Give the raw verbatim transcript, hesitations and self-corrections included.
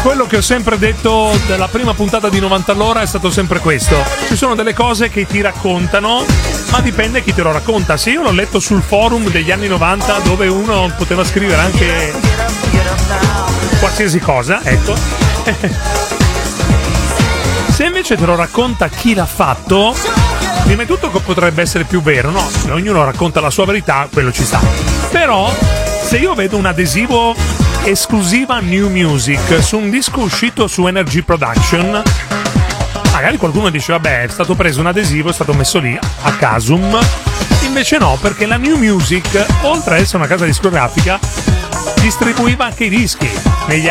quello che ho sempre detto dalla prima puntata di novanta all'ora è stato sempre questo: ci sono delle cose che ti raccontano, ma dipende chi te lo racconta. Se io l'ho letto sul forum degli anni novanta, dove uno poteva scrivere anche qualsiasi cosa, ecco. Se invece te lo racconta chi l'ha fatto, prima di tutto potrebbe essere più vero, no? Se ognuno racconta la sua verità, quello ci sta. Però se io vedo un adesivo esclusiva New Music su un disco uscito su Energy Production, magari qualcuno dice vabbè, è stato preso un adesivo, è stato messo lì a casum. Invece no, perché la New Music, oltre ad essere una casa discografica, distribuiva anche i dischi negli,